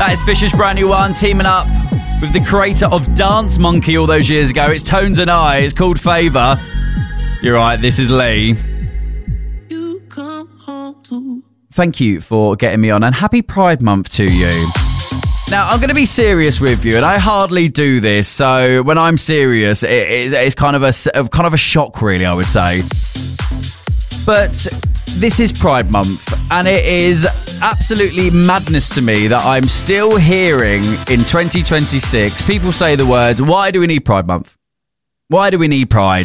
That is Fisher's brand new one, teaming up with the creator of Dance Monkey all those years ago. It's Tones and I. It's called Favour. You're right, this is Lee. You come home to... Thank you for getting me on, and happy Pride Month to you. Now, I'm going to be serious with you, and I hardly do this, so when I'm serious, it's kind of a shock, really, I would say. But this is Pride Month, and it is absolutely madness to me that I'm still hearing in 2026 people say the words, why do we need Pride Month? Why do we need Pride?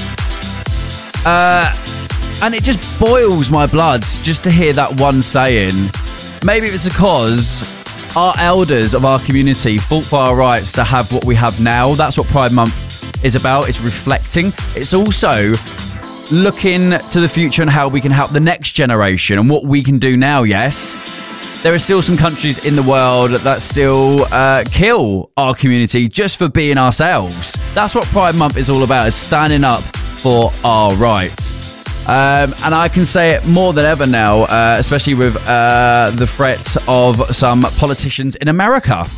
And it just boils my blood just to hear that one saying. Maybe it's because our elders of our community fought for our rights to have what we have now. That's what Pride Month is about. It's reflecting. It's also looking to the future and how we can help the next generation and what we can do now, yes. There are still some countries in the world that still kill our community just for being ourselves. That's what Pride Month is all about, is standing up for our rights. And I can say it more than ever now, especially with the threats of some politicians in America.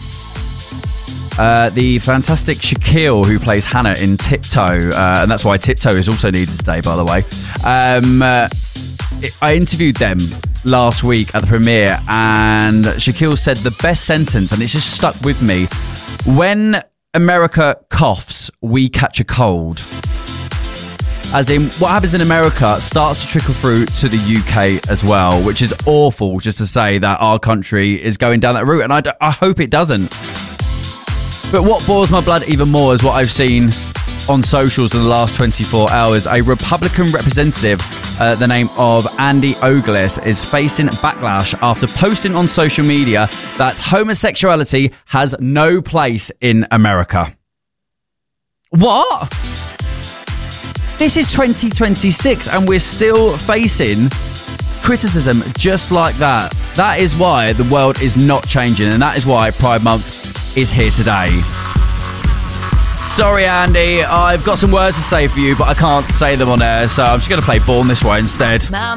The fantastic Shaquille, who plays Hannah in Tiptoe, and that's why Tiptoe is also needed today, by the way. I interviewed them last week at the premiere, and Shaquille said the best sentence, and it's just stuck with me. When America coughs, we catch a cold. As in, what happens in America starts to trickle through to the UK as well, which is awful just to say that our country is going down that route, and I hope it doesn't. But what boils my blood even more is what I've seen on socials in the last 24 hours. A Republican representative, the name of Andy Ogles, is facing backlash after posting on social media that homosexuality has no place in America. What? This is 2026 and we're still facing criticism just like that. That is why the world is not changing, and that is why Pride Month is here today. Sorry, Andy, I've got some words to say for you, but I can't say them on air, so I'm just going to play Born This Way instead. Now